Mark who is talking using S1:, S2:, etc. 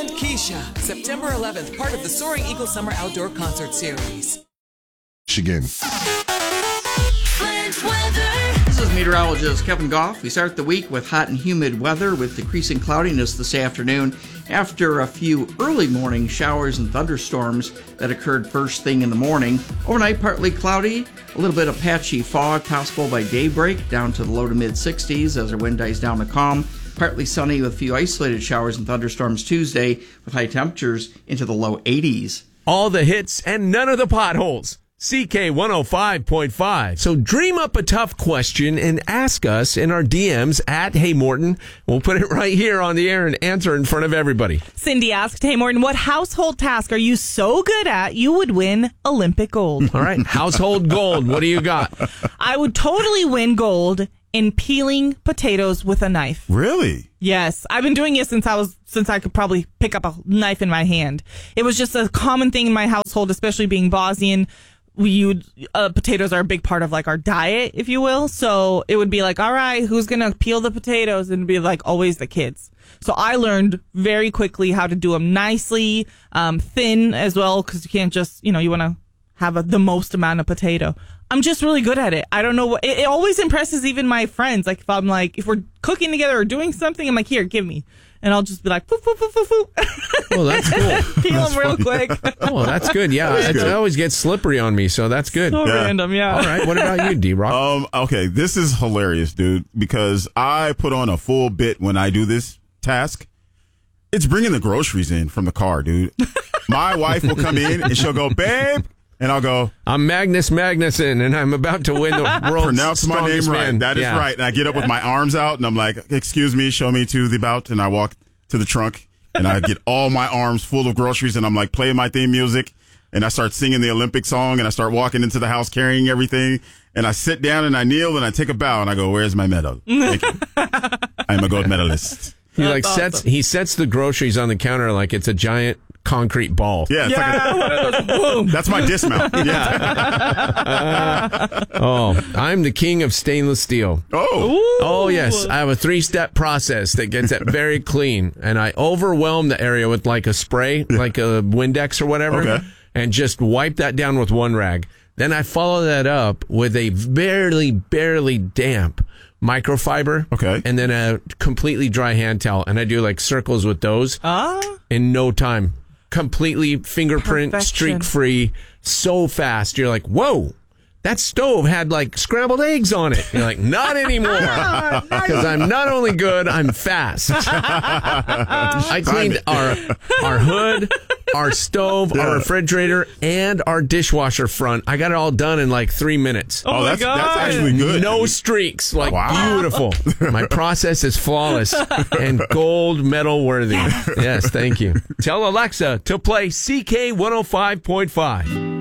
S1: and Keisha, September 11th, part of the Soaring Eagle Summer Outdoor Concert Series.
S2: Michigan.
S3: This is meteorologist Kevin Goff. We start the week with hot and humid weather with decreasing cloudiness this afternoon after a few early morning showers and thunderstorms that occurred first thing in the morning. Overnight, partly cloudy, a little bit of patchy fog possible by daybreak, down to the low to mid 60s as our wind dies down to calm. Partly sunny with a few isolated showers and thunderstorms Tuesday with high temperatures into the low 80s.
S4: All the hits and none of the potholes. CK 105.5. So dream up a tough question and ask us in our DMs at Hey Morton. We'll put it right here on the air and answer in front of everybody.
S5: Cindy asked, Hey Morton, what household task are you so good at you would win Olympic gold?
S4: All right, household gold. What do you got?
S5: I would totally win gold in peeling potatoes with a knife.
S2: Really?
S5: Yes, I've been doing it since I could probably pick up a knife in my hand. It was just a common thing in my household, especially being Bosnian. Potatoes are a big part of like our diet, if you will. So it would be like, all right, who's going to peel the potatoes? And it'd be like always the kids. So I learned very quickly how to do them nicely, thin as well. Cause you can't just, you want to have the most amount of potato. I'm just really good at it. I don't know what, it always impresses even my friends. Like if we're cooking together or doing something, I'm like, here, give me. And I'll just be like, poof, poof, poof, poof, poof.
S4: Well, that's cool.
S5: Peel them real quick.
S4: Oh, that's good. Yeah, it always gets slippery on me, so that's good.
S5: So random, yeah.
S4: All right, what about you, D-Rock?
S2: Okay, this is hilarious, dude, because I put on a full bit when I do this task. It's bringing the groceries in from the car, dude. My wife will come in and she'll go, babe. And I'll go,
S4: I'm Magnus Magnuson, and I'm about to win the world's
S2: pronounce my name right.
S4: man.
S2: That is right. And I get up with my arms out, and I'm like, excuse me, show me to the bout. And I walk to the trunk, and I get all my arms full of groceries, and I'm like, playing my theme music, and I start singing the Olympic song, and I start walking into the house carrying everything, and I sit down, and I kneel, and I take a bow, and I go, where's my medal? Thank you. I'm a gold medalist.
S4: He sets the groceries on the counter like it's a giant concrete ball.
S2: Yeah, it's like boom. That's my dismount. Yeah.
S4: I'm the king of stainless steel. Oh, yes. I have a 3-step process that gets it very clean, and I overwhelm the area with like a spray, like a Windex or whatever, and just wipe that down with one rag. Then I follow that up with a barely damp microfiber, and then a completely dry hand towel, and I do like circles with those in no time. Completely fingerprint, streak-free, so fast. You're like, whoa, that stove had like scrambled eggs on it. You're like, not anymore. Because I'm not only good, I'm fast. I cleaned our hood, our stove, our refrigerator, and our dishwasher front. I got it all done in like 3 minutes.
S5: Oh my God.
S2: That's actually good.
S4: No streaks. Like, beautiful. My process is flawless and gold medal worthy. Yes, thank you. Tell Alexa to play CK 105.5.